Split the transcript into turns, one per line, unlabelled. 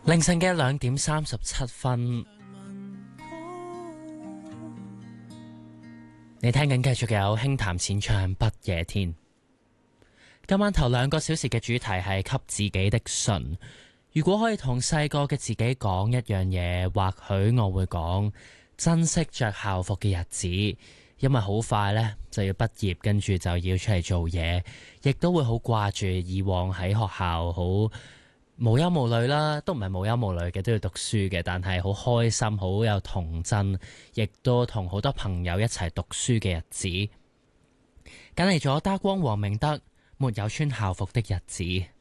凌晨嘅2:37，你聽緊繼續有輕談淺唱不夜天。今晚頭2個小時嘅主題係給自己的信。如果可以同細個嘅自己講一樣嘢，或許我會講珍惜着校服嘅日子，因為好快呢就要畢業，跟住就要出嚟做嘢，亦都會好掛住以往喺學校好無憂無慮啦，都唔係無憂無慮嘅，都要讀書嘅，但係好開心，好有童真，亦都同好多朋友一齊讀書嘅日子。揀嚟咗打光黃明德沒有穿校服的日子。